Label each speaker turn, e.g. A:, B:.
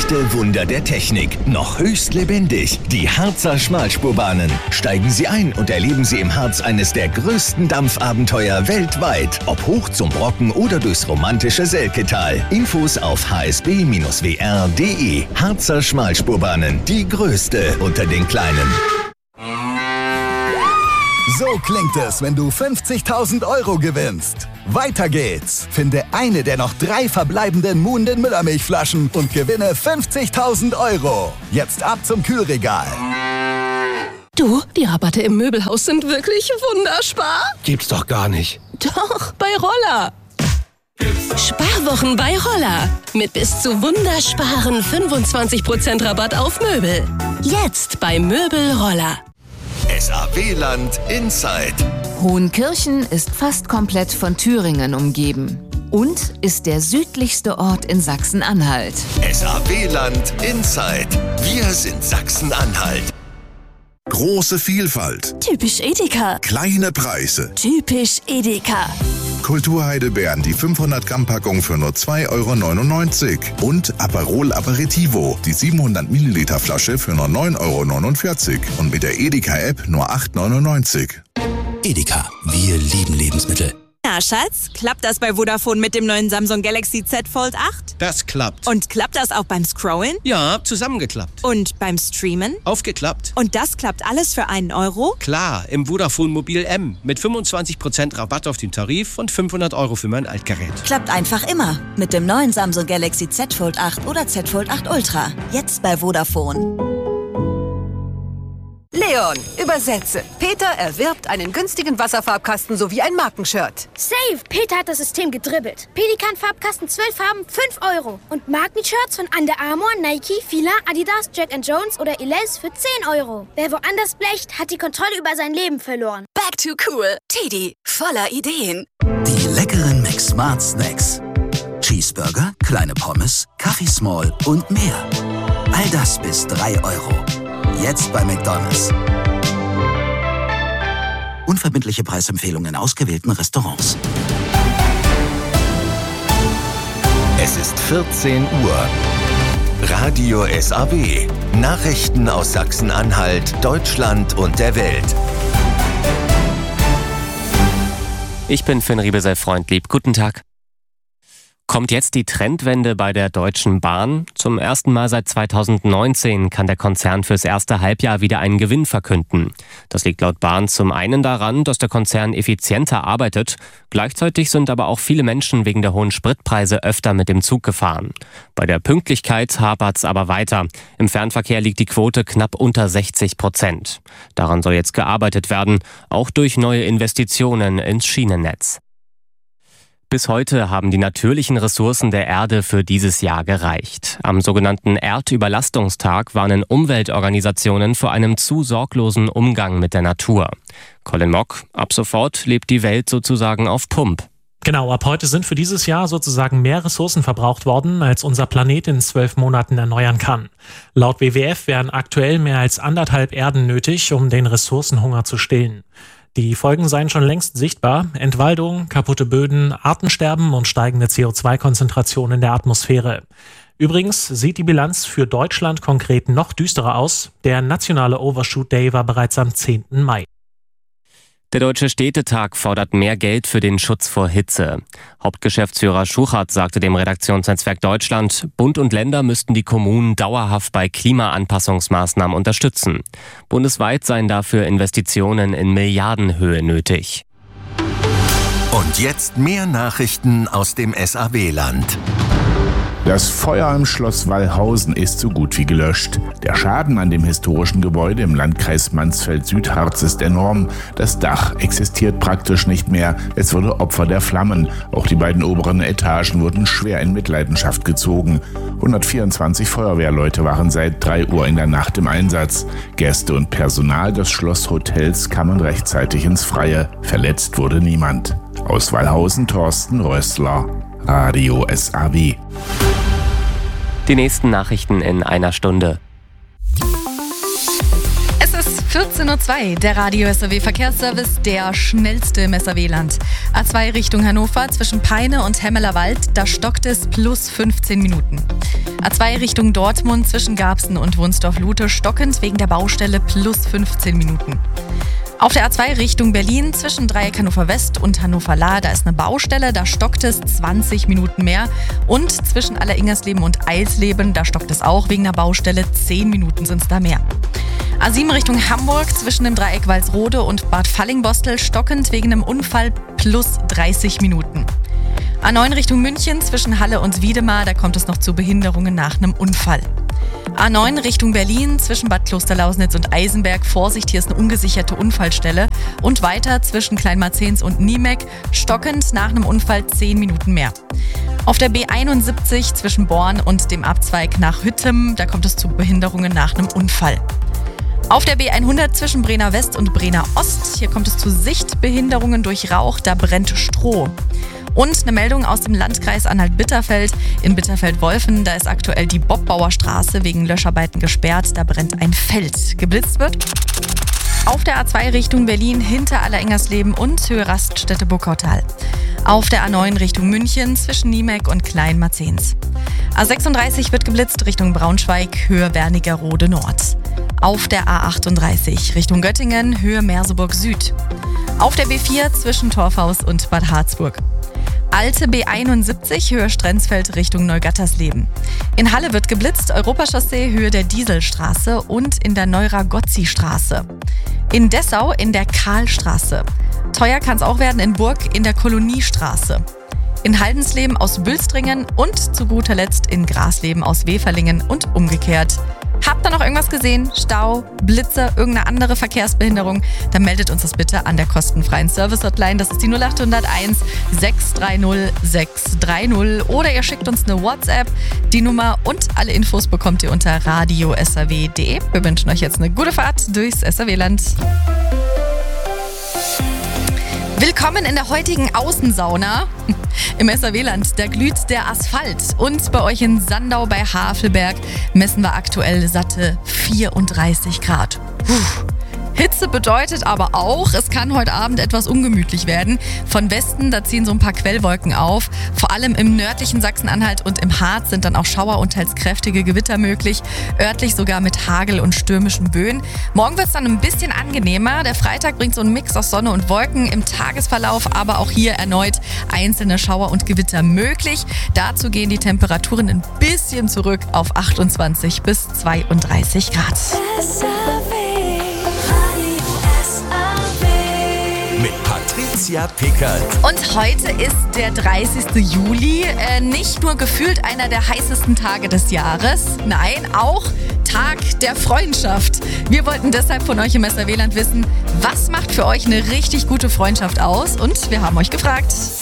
A: Echte Wunder der Technik, noch höchst lebendig. Die Harzer Schmalspurbahnen. Steigen Sie ein und erleben Sie im Harz eines der größten Dampfabenteuer weltweit. Ob hoch zum Brocken oder durchs romantische Selketal. Infos auf hsb-wr.de. Harzer Schmalspurbahnen, die größte unter den kleinen.
B: So klingt es, wenn du 50.000 € gewinnst. Weiter geht's. Finde eine der noch 3 verbleibenden Moon den Müllermilchflaschen und gewinne 50.000 €. Jetzt ab zum Kühlregal.
C: Du, die Rabatte im Möbelhaus sind wirklich wunderspar.
D: Gibt's doch gar nicht.
C: Doch, bei Roller. Sparwochen bei Roller. Mit bis zu wundersparen 25% Rabatt auf Möbel. Jetzt bei Möbel Roller.
A: SAW-Land Inside.
E: Hohenkirchen ist fast komplett von Thüringen umgeben und ist der südlichste Ort in Sachsen-Anhalt.
A: SAW-Land Inside. Wir sind Sachsen-Anhalt.
F: Große Vielfalt.
C: Typisch Edeka.
F: Kleine Preise.
C: Typisch Edeka.
F: Kulturheidelbeeren, die 500 Gramm Packung für nur 2,99 € und Aperol Aperitivo, die 700 Milliliter Flasche für nur 9,49 € und mit der Edeka-App nur 8,99 €.
G: Edeka, wir lieben Lebensmittel.
H: Na, Schatz, klappt das bei Vodafone mit dem neuen Samsung Galaxy Z Fold 8?
D: Das klappt.
H: Und klappt das auch beim Scrollen?
D: Ja, zusammengeklappt.
H: Und beim Streamen?
D: Aufgeklappt.
H: Und das klappt alles für einen Euro?
D: Klar, im Vodafone Mobil M mit 25% Rabatt auf den Tarif und 500 € für mein Altgerät.
I: Klappt einfach immer. Mit dem neuen Samsung Galaxy Z Fold 8 oder Z Fold 8 Ultra. Jetzt bei Vodafone.
J: Leon, übersetze. Peter erwirbt einen günstigen Wasserfarbkasten sowie ein Markenshirt.
K: Safe! Peter hat das System gedribbelt. Pelikan-Farbkasten 12 Farben, 5 €. Und Markenshirts von Under Armour, Nike, Fila, Adidas, Jack & Jones oder Elize für 10 €. Wer woanders blecht, hat die Kontrolle über sein Leben verloren.
L: Back to cool. Teddy, voller Ideen.
G: Die leckeren McSmart Snacks. Cheeseburger, kleine Pommes, Kaffee Small und mehr. All das bis 3 €. Jetzt bei McDonald's. Unverbindliche Preisempfehlungen in ausgewählten Restaurants.
A: Es ist 14 Uhr. Radio SAW. Nachrichten aus Sachsen-Anhalt, Deutschland und der Welt.
M: Ich bin Finn Riebesell-Freundlieb. Guten Tag. Kommt jetzt die Trendwende bei der Deutschen Bahn? Zum ersten Mal seit 2019 kann der Konzern fürs erste Halbjahr wieder einen Gewinn verkünden. Das liegt laut Bahn zum einen daran, dass der Konzern effizienter arbeitet. Gleichzeitig sind aber auch viele Menschen wegen der hohen Spritpreise öfter mit dem Zug gefahren. Bei der Pünktlichkeit hapert's aber weiter. Im Fernverkehr liegt die Quote knapp unter 60%. Daran soll jetzt gearbeitet werden, auch durch neue Investitionen ins Schienennetz. Bis heute haben die natürlichen Ressourcen der Erde für dieses Jahr gereicht. Am sogenannten Erdüberlastungstag warnen Umweltorganisationen vor einem zu sorglosen Umgang mit der Natur. Colin Mock, ab sofort lebt die Welt sozusagen auf Pump.
N: Genau, ab heute sind für dieses Jahr sozusagen mehr Ressourcen verbraucht worden, als unser Planet in 12 Monaten erneuern kann. Laut WWF wären aktuell mehr als 1,5 Erden nötig, um den Ressourcenhunger zu stillen. Die Folgen seien schon längst sichtbar: Entwaldung, kaputte Böden, Artensterben und steigende CO2-Konzentration in der Atmosphäre. Übrigens sieht die Bilanz für Deutschland konkret noch düsterer aus. Der nationale Overshoot Day war bereits am 10. Mai.
M: Der Deutsche Städtetag fordert mehr Geld für den Schutz vor Hitze. Hauptgeschäftsführer Schuchert sagte dem Redaktionsnetzwerk Deutschland, Bund und Länder müssten die Kommunen dauerhaft bei Klimaanpassungsmaßnahmen unterstützen. Bundesweit seien dafür Investitionen in Milliardenhöhe nötig.
A: Und jetzt mehr Nachrichten aus dem SAW-Land.
O: Das Feuer im Schloss Wallhausen ist so gut wie gelöscht. Der Schaden an dem historischen Gebäude im Landkreis Mansfeld-Südharz ist enorm. Das Dach existiert praktisch nicht mehr. Es wurde Opfer der Flammen. Auch die beiden oberen Etagen wurden schwer in Mitleidenschaft gezogen. 124 Feuerwehrleute waren seit 3 Uhr in der Nacht im Einsatz. Gäste und Personal des Schlosshotels kamen rechtzeitig ins Freie. Verletzt wurde niemand. Aus Wallhausen Thorsten Rössler, Radio SAW.
M: Die nächsten Nachrichten in einer Stunde.
P: Es ist 14 18.02 Uhr, der Radio SAW Verkehrsservice, der schnellste im SAW-Land. A2 Richtung Hannover zwischen Peine und Hemmelerwald, da stockt es plus 15 Minuten. A2 Richtung Dortmund zwischen Garbsen und Wunsdorf-Lute stockend wegen der Baustelle plus 15 Minuten. Auf der A2 Richtung Berlin zwischen Dreieck Hannover West und Hannover Lahr, da ist eine Baustelle, da stockt es 20 Minuten mehr. Und zwischen Alleringersleben und Eilsleben, da stockt es auch wegen einer Baustelle, 10 Minuten sind es da mehr. A7 Richtung Hamburg zwischen dem Dreieck Walsrode und Bad Fallingbostel stockend wegen einem Unfall plus 30 Minuten. A9 Richtung München zwischen Halle und Wiedemar, da kommt es noch zu Behinderungen nach einem Unfall. A9 Richtung Berlin zwischen Bad Klosterlausnitz und Eisenberg. Vorsicht, hier ist eine ungesicherte Unfallstelle. Und weiter zwischen Kleinmarzens und Niemek stockend nach einem Unfall 10 Minuten mehr. Auf der B71 zwischen Born und dem Abzweig nach Hüttem, da kommt es zu Behinderungen nach einem Unfall. Auf der B100 zwischen Brenner West und Brenner Ost, hier kommt es zu Sichtbehinderungen durch Rauch, da brennt Stroh. Und eine Meldung aus dem Landkreis Anhalt-Bitterfeld. In Bitterfeld-Wolfen, da ist aktuell die Bobbauer Straße wegen Löscharbeiten gesperrt. Da brennt ein Feld. Geblitzt wird auf der A2 Richtung Berlin hinter Allerengersleben und Höhe Raststätte-Burgautal. Auf der A9 Richtung München zwischen Niemek und Kleinmarzens. A36 wird geblitzt Richtung Braunschweig, Höhe Wernigerode Nord. Auf der A38 Richtung Göttingen, Höhe Merseburg Süd. Auf der B4 zwischen Torfhaus und Bad Harzburg. Alte B71, Höhe Strenzfeld Richtung Neugattersleben. In Halle wird geblitzt, Europachaussee, Höhe der Dieselstraße und in der Neuragozzi-Straße. In Dessau in der Karlstraße. Teuer kann es auch werden in Burg in der Koloniestraße. In Haldensleben aus Bülstringen und zu guter Letzt in Grasleben aus Weferlingen und umgekehrt. Habt ihr noch irgendwas gesehen? Stau, Blitze, irgendeine andere Verkehrsbehinderung? Dann meldet uns das bitte an der kostenfreien Service-Hotline. Das ist die 0801 630 630. Oder ihr schickt uns eine WhatsApp. Die Nummer und alle Infos bekommt ihr unter radio-saw.de. Wir wünschen euch jetzt eine gute Fahrt durchs SAW-Land. Willkommen in der heutigen Außensauna. Im SAW-Land, da glüht der Asphalt. Und bei euch in Sandau bei Havelberg messen wir aktuell satte 34 Grad. Hitze bedeutet aber auch, es kann heute Abend etwas ungemütlich werden. Von Westen, da ziehen so ein paar Quellwolken auf. Vor allem im nördlichen Sachsen-Anhalt und im Harz sind dann auch Schauer und teils kräftige Gewitter möglich. Örtlich sogar mit Hagel und stürmischen Böen. Morgen wird es dann ein bisschen angenehmer. Der Freitag bringt so einen Mix aus Sonne und Wolken im Tagesverlauf, aber auch hier erneut einzelne Schauer und Gewitter möglich. Dazu gehen die Temperaturen ein bisschen zurück auf 28 bis 32 Grad.
A: Mit Patricia Pickert.
P: Und heute ist der 30. Juli. Nicht nur gefühlt einer der heißesten Tage des Jahres, nein, auch Tag der Freundschaft. Wir wollten deshalb von euch im SAW-Land wissen, was macht für euch eine richtig gute Freundschaft aus? Und wir haben euch gefragt.